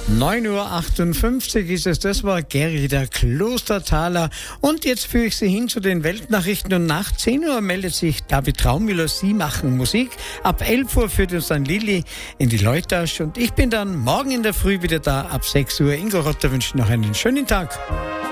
9:58 Uhr ist es, das war Geri, der Klostertaler. Und jetzt führe ich Sie hin zu den Weltnachrichten und nach 10 Uhr meldet sich David Traumüller. Sie machen Musik. Ab 11 Uhr führt uns dann Lilly in die Leutasch und ich bin dann morgen in der Früh wieder da ab 6 Uhr. Ingo Rotter wünscht noch einen schönen Tag.